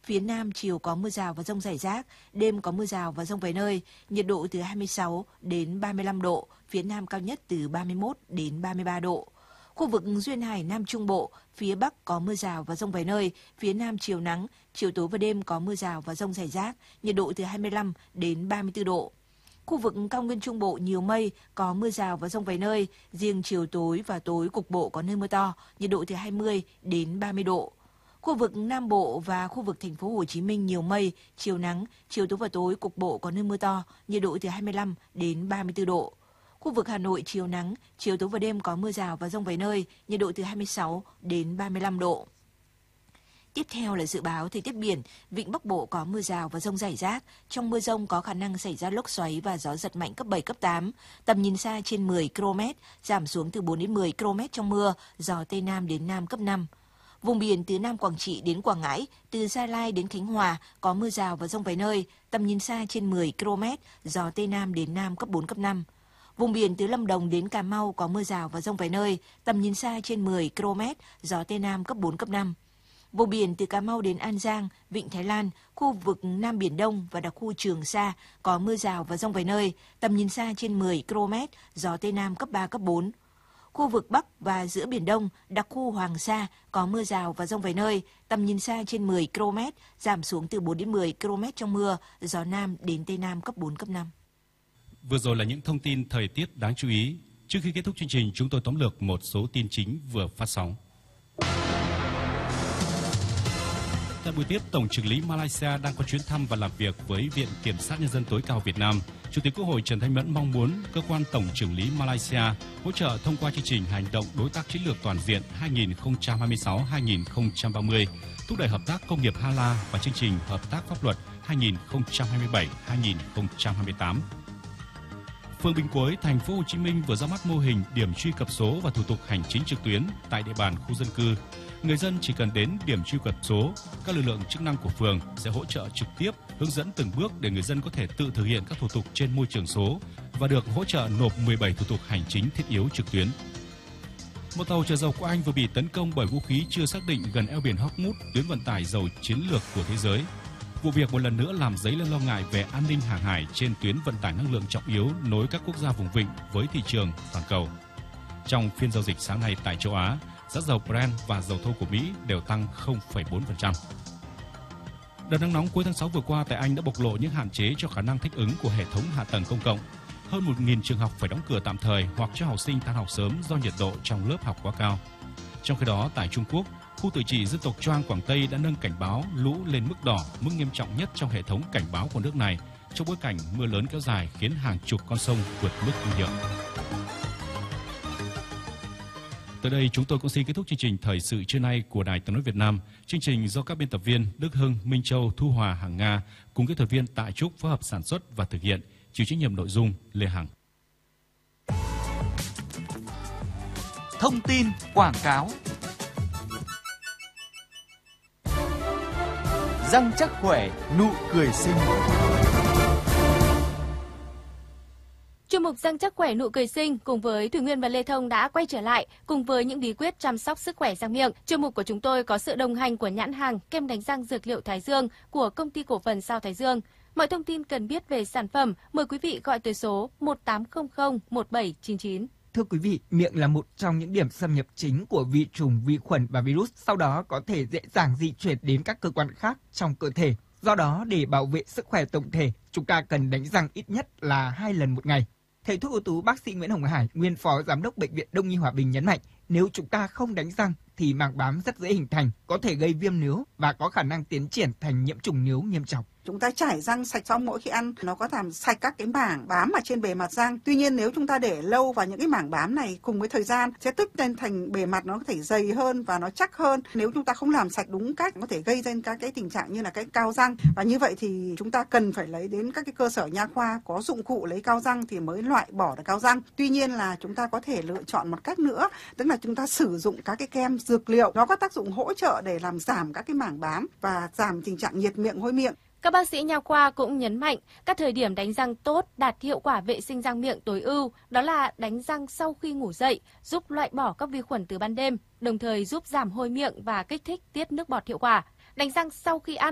phía Nam chiều có mưa rào và dông rải rác, đêm có mưa rào và dông vài nơi, nhiệt độ từ 26 đến 35 độ, phía Nam cao nhất từ 31 đến 33 độ. Khu vực duyên hải Nam Trung Bộ, phía Bắc có mưa rào và dông vài nơi, phía Nam chiều nắng, chiều tối và đêm có mưa rào và dông rải rác, nhiệt độ từ 25 đến 34 độ. Khu vực cao nguyên Trung Bộ nhiều mây, có mưa rào và dông vài nơi, riêng chiều tối và tối cục bộ có nơi mưa to, nhiệt độ từ 20 đến 30 độ. Khu vực Nam Bộ và khu vực thành phố Hồ Chí Minh nhiều mây, chiều nắng, chiều tối và tối cục bộ có nơi mưa to, nhiệt độ từ 25 đến 34 độ. Khu vực Hà Nội chiều nắng, chiều tối và đêm có mưa rào và dông vài nơi, nhiệt độ từ 26 đến 35 độ. Tiếp theo là dự báo thời tiết biển, vịnh Bắc Bộ có mưa rào và dông rải rác, trong mưa dông có khả năng xảy ra lốc xoáy và gió giật mạnh cấp 7, cấp 8, tầm nhìn xa trên 10 km, giảm xuống từ 4 đến 10 km trong mưa, gió Tây Nam đến Nam cấp 5. Vùng biển từ Nam Quảng Trị đến Quảng Ngãi, từ Gia Lai đến Khánh Hòa có mưa rào và dông vài nơi, tầm nhìn xa trên 10 km, gió Tây Nam đến Nam cấp 4, cấp 5. Vùng biển từ Lâm Đồng đến Cà Mau có mưa rào và dông vài nơi, tầm nhìn xa trên 10 km, gió Tây Nam cấp 4, cấp 5. Vùng biển từ Cà Mau đến An Giang, Vịnh Thái Lan, khu vực Nam Biển Đông và đặc khu Trường Sa có mưa rào và dông vài nơi, tầm nhìn xa trên 10 km, gió Tây Nam cấp 3, cấp 4. Khu vực Bắc và giữa Biển Đông, đặc khu Hoàng Sa có mưa rào và dông vài nơi, tầm nhìn xa trên 10 km, giảm xuống từ 4 đến 10 km trong mưa, gió Nam đến Tây Nam cấp 4, cấp 5. Vừa rồi là những thông tin thời tiết đáng chú ý. Trước khi kết thúc chương trình, chúng tôi tóm lược một số tin chính vừa phát sóng. Tại buổi tiếp, Tổng chưởng lý Malaysia đang có chuyến thăm và làm việc với Viện Kiểm sát Nhân dân tối cao Việt Nam. Chủ tịch Quốc hội Trần Thanh Mẫn mong muốn cơ quan Tổng chưởng lý Malaysia hỗ trợ thông qua chương trình hành động đối tác chiến lược toàn diện 2026-2030, thúc đẩy hợp tác công nghiệp Hala và chương trình hợp tác pháp luật 2027-2028. Phường Bình Quế, thành phố Hồ Chí Minh vừa ra mắt mô hình điểm truy cập số và thủ tục hành chính trực tuyến tại địa bàn khu dân cư. Người dân chỉ cần đến điểm truy cập số, các lực lượng chức năng của phường sẽ hỗ trợ trực tiếp, hướng dẫn từng bước để người dân có thể tự thực hiện các thủ tục trên môi trường số và được hỗ trợ nộp 17 thủ tục hành chính thiết yếu trực tuyến. Một tàu chở dầu của Anh vừa bị tấn công bởi vũ khí chưa xác định gần eo biển Hormuz, tuyến vận tải dầu chiến lược của thế giới. Vụ việc một lần nữa làm dấy lên lo ngại về an ninh hàng hải trên tuyến vận tải năng lượng trọng yếu nối các quốc gia vùng vịnh với thị trường toàn cầu. Trong phiên giao dịch sáng nay tại châu Á, giá dầu Brent và dầu thô của Mỹ đều tăng 0,4%. Đợt nắng nóng cuối tháng 6 vừa qua tại Anh đã bộc lộ những hạn chế cho khả năng thích ứng của hệ thống hạ tầng công cộng. Hơn 1.000 trường học phải đóng cửa tạm thời hoặc cho học sinh tan học sớm do nhiệt độ trong lớp học quá cao. Trong khi đó, tại Trung Quốc, khu tự trị dân tộc Choang Quảng Tây đã nâng cảnh báo lũ lên mức đỏ, mức nghiêm trọng nhất trong hệ thống cảnh báo của nước này, trong bối cảnh mưa lớn kéo dài khiến hàng chục con sông vượt mức nguy hiểm. Tới đây chúng tôi cũng xin kết thúc chương trình Thời sự trưa nay của Đài Tiếng nói Việt Nam. Chương trình do các biên tập viên Đức Hưng, Minh Châu, Thu Hòa, Hằng Nga cùng kỹ thuật viên Tạ Trúc phối hợp sản xuất và thực hiện, chịu trách nhiệm nội dung Lê Hằng. Thông tin quảng cáo. Răng chắc khỏe, nụ cười xinh. Chuyên mục Răng chắc khỏe nụ cười xinh cùng với Thủy Nguyên và Lê Thông đã quay trở lại cùng với những bí quyết chăm sóc sức khỏe răng miệng. Chuyên mục của chúng tôi có sự đồng hành của nhãn hàng kem đánh răng dược liệu Thái Dương của công ty cổ phần Sao Thái Dương. Mọi thông tin cần biết về sản phẩm, mời quý vị gọi tới số 1800 1799. Thưa quý vị, miệng là một trong những điểm xâm nhập chính của vi trùng, vi khuẩn và virus, sau đó có thể dễ dàng di chuyển đến các cơ quan khác trong cơ thể. Do đó, để bảo vệ sức khỏe tổng thể, chúng ta cần đánh răng ít nhất là 2 lần một ngày. Thầy thuốc ưu tú bác sĩ Nguyễn Hồng Hải, nguyên phó giám đốc Bệnh viện Đông y Hòa Bình nhấn mạnh, nếu chúng ta không đánh răng thì màng bám rất dễ hình thành, có thể gây viêm nướu và có khả năng tiến triển thành nhiễm trùng nướu nghiêm trọng. Chúng ta chải răng sạch sau mỗi khi ăn, nó có làm sạch các cái mảng bám ở trên bề mặt răng. Tuy nhiên nếu chúng ta để lâu và những cái mảng bám này cùng với thời gian sẽ tích lên thành bề mặt nó có thể dày hơn và nó chắc hơn. Nếu chúng ta không làm sạch đúng cách có thể gây ra các cái tình trạng như là cái cao răng. Và như vậy thì chúng ta cần phải lấy đến các cái cơ sở nha khoa có dụng cụ lấy cao răng thì mới loại bỏ được cao răng. Tuy nhiên là chúng ta có thể lựa chọn một cách nữa, tức là chúng ta sử dụng các cái kem dược liệu. Nó có tác dụng hỗ trợ để làm giảm các cái mảng bám và giảm tình trạng nhiệt miệng, hôi miệng. Các bác sĩ nha khoa cũng nhấn mạnh các thời điểm đánh răng tốt đạt hiệu quả vệ sinh răng miệng tối ưu, đó là đánh răng sau khi ngủ dậy, giúp loại bỏ các vi khuẩn từ ban đêm, đồng thời giúp giảm hôi miệng và kích thích tiết nước bọt hiệu quả. Đánh răng sau khi ăn